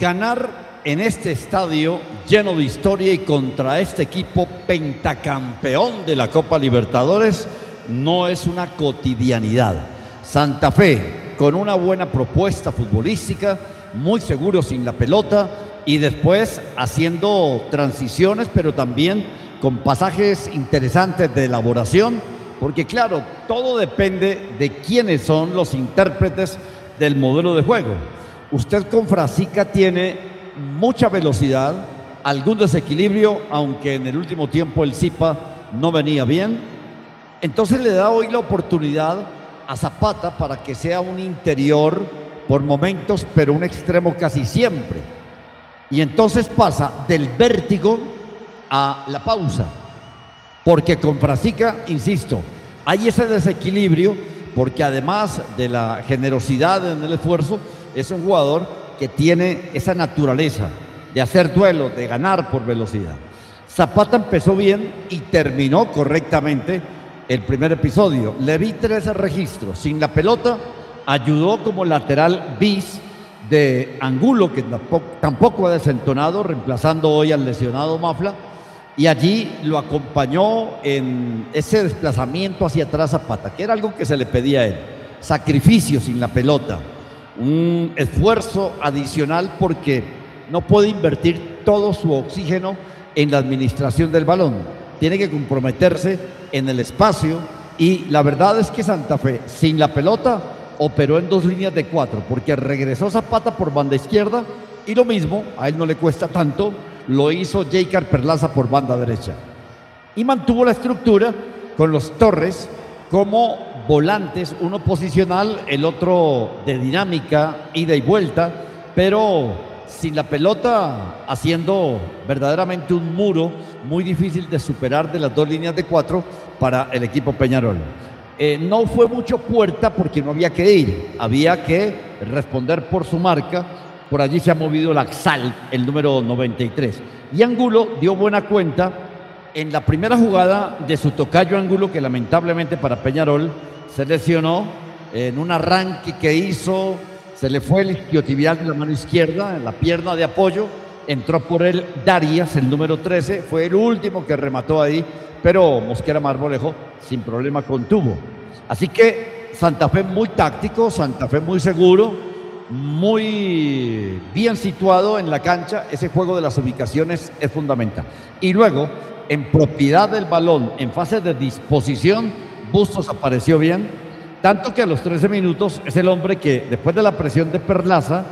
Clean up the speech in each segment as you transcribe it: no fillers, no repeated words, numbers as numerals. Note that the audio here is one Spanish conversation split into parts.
Ganar en este estadio lleno de historia y contra este equipo pentacampeón de la Copa Libertadores no es una cotidianidad. Santa Fe, con una buena propuesta futbolística, muy seguro sin la pelota y después haciendo transiciones, pero también con pasajes interesantes de elaboración, porque claro, todo depende de quiénes son los intérpretes del modelo de juego. Usted con Frasica tiene mucha velocidad, algún desequilibrio, aunque en el último tiempo el Zipa no venía bien. Entonces le da hoy la oportunidad a Zapata para que sea un interior por momentos, pero un extremo casi siempre. Y entonces pasa del vértigo a la pausa, porque con Frasica, insisto, hay ese desequilibrio, porque además de la generosidad en el esfuerzo, es un jugador que tiene esa naturaleza de hacer duelos, de ganar por velocidad. Zapata empezó bien y terminó correctamente el primer episodio. Le vi 13 registros. Sin la pelota, ayudó como lateral bis de Angulo, que tampoco ha desentonado, reemplazando hoy al lesionado Mafla. Y allí lo acompañó en ese desplazamiento hacia atrás Zapata, que era algo que se le pedía a él. Sacrificio sin la pelota. Un esfuerzo adicional porque no puede invertir todo su oxígeno en la administración del balón. Tiene que comprometerse en el espacio y la verdad es que Santa Fe, sin la pelota, operó en 2 líneas de 4, porque regresó Zapata por banda izquierda y lo mismo, a él no le cuesta tanto, lo hizo Jeicar Perlaza por banda derecha. Y mantuvo la estructura con los Torres como volantes, uno posicional, el otro de dinámica, ida y vuelta, pero sin la pelota haciendo verdaderamente un muro muy difícil de superar de las 2 líneas de 4 para el equipo Peñarol. No fue mucho puerta porque no había que ir, había que responder por su marca. Por allí se ha movido Laxal, el número 93. Y Angulo dio buena cuenta en la primera jugada de su tocayo Angulo, que lamentablemente para Peñarol se lesionó en un arranque que hizo, se le fue el isquiotibial de la mano izquierda, en la pierna de apoyo, entró por él Darias, el número 13, fue el último que remató ahí, pero Mosquera Marmolejo sin problema contuvo. Así que Santa Fe muy táctico, Santa Fe muy seguro, muy bien situado en la cancha. Ese juego de las ubicaciones es fundamental. Y luego, en propiedad del balón, en fase de disposición, Bustos apareció bien, tanto que a los 13 minutos es el hombre que, después de la presión de Perlaza,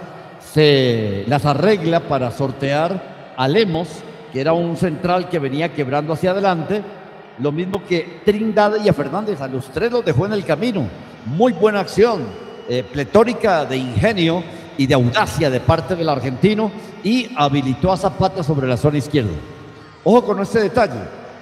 se las arregla para sortear a Lemos, que era un central que venía quebrando hacia adelante, lo mismo que Trindade y a Fernández. A los 3 los dejó en el camino. Muy buena acción, pletórica de ingenio y de audacia de parte del argentino, y habilitó a Zapata sobre la zona izquierda. Ojo con este detalle,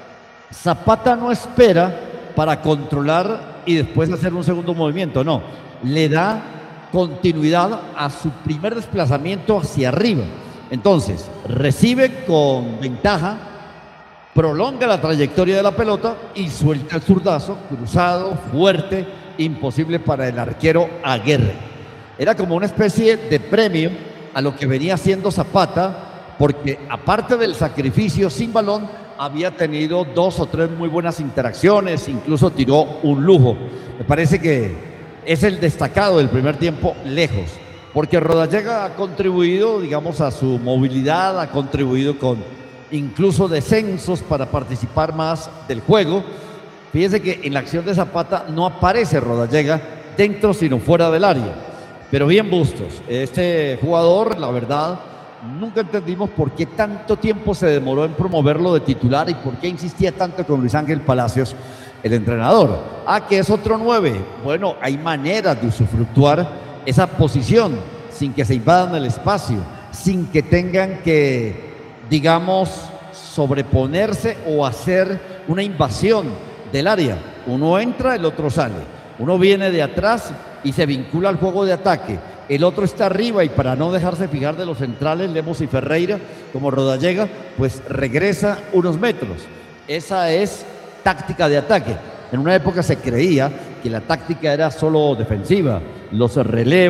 Zapata no espera para controlar y después hacer un segundo movimiento, no, le da continuidad a su primer desplazamiento hacia arriba. Entonces, recibe con ventaja, prolonga la trayectoria de la pelota y suelta el zurdazo, cruzado, fuerte, imposible para el arquero Aguirre. Era como una especie de premio a lo que venía haciendo Zapata, porque aparte del sacrificio sin balón, había tenido 2 o 3 muy buenas interacciones, incluso tiró un lujo. Me parece que es el destacado del primer tiempo lejos, porque Rodallega ha contribuido, digamos, a su movilidad, ha contribuido con incluso descensos para participar más del juego. Fíjese que en la acción de Zapata no aparece Rodallega dentro sino fuera del área, pero bien Bustos. Este jugador, la verdad, nunca entendimos por qué tanto tiempo se demoró en promoverlo de titular y por qué insistía tanto con Luis Ángel Palacios, el entrenador. Que es otro 9. Bueno, hay maneras de usufructuar esa posición sin que se invadan el espacio, sin que tengan que, digamos, sobreponerse o hacer una invasión del área. Uno entra, el otro sale. Uno viene de atrás y se vincula al juego de ataque. El otro está arriba y para no dejarse fijar de los centrales, Lemos y Ferreira, como Rodallega, pues regresa unos metros. Esa es táctica de ataque. En una época se creía que la táctica era solo defensiva, los relevos,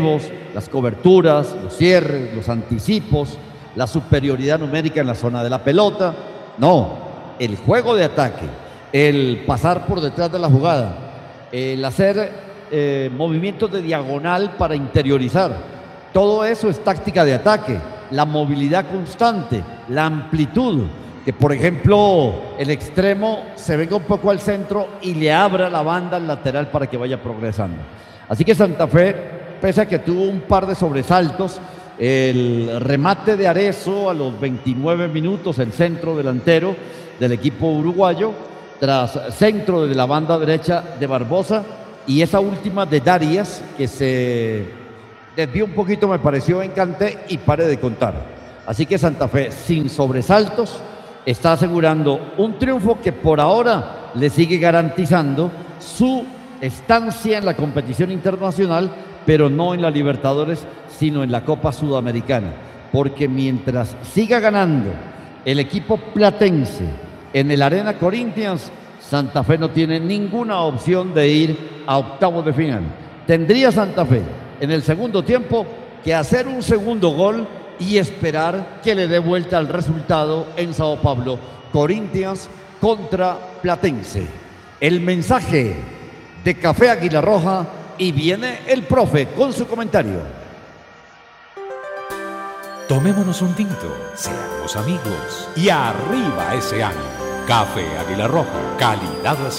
las coberturas, los cierres, los anticipos, la superioridad numérica en la zona de la pelota. No, el juego de ataque, el pasar por detrás de la jugada, el hacer movimientos de diagonal para interiorizar. Todo eso es táctica de ataque, la movilidad constante, la amplitud, que por ejemplo el extremo se venga un poco al centro y le abra la banda al lateral para que vaya progresando. Así que Santa Fe, pese a que tuvo un par de sobresaltos, el remate de Arezzo a los 29 minutos, el centro delantero del equipo uruguayo, tras centro de la banda derecha de Barbosa, y esa última de Darias, que se desvió un poquito, me pareció, en Kanté, y pare de contar. Así que Santa Fe, sin sobresaltos, está asegurando un triunfo que por ahora le sigue garantizando su estancia en la competición internacional, pero no en la Libertadores, sino en la Copa Sudamericana. Porque mientras siga ganando el equipo platense en el Arena Corinthians, Santa Fe no tiene ninguna opción de ir a octavos de final. Tendría Santa Fe en el segundo tiempo que hacer un segundo gol y esperar que le dé vuelta al resultado en Sao Paulo. Corinthians contra Platense. El mensaje de Café Águila Roja, y viene el profe con su comentario. Tomémonos un tinto, seamos amigos y arriba ese ánimo. Café Águila Roja, calidad